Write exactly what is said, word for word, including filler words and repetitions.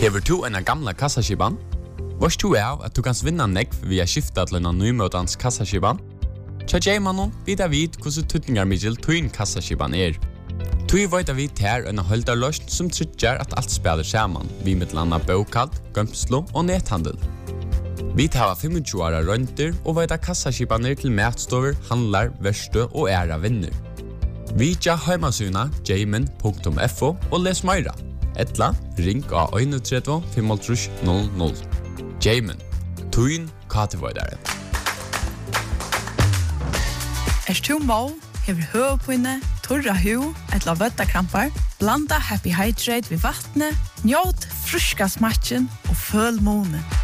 Hever du en gamla kassaskiban? Vars du er at du kan vinna nekv via skifta til en nymøtans kassaskiban? Tja Jaymanon vidar vid hvordan tutningar middel tuin kassaskiban er. Tui veit vi ter en holdarløst som tryggjar at alt spelar saman, vi mittlanda bokald, gømslo og nethandel. Vi tar tjue åra rønter og veit at kassaskibaner til matstover, handlar, verstø og æra vinner. Vi tja heimasuna jayman punktum f o og les meira. Etla, ring av tre tre fem null null. Jayman, tuin katevoidare. Er du må, hever høvpinne, torra hu, etla vøttakrampar, blanda Happy Hydrate ved vattnet, njåt fruska smatchen og føl måne.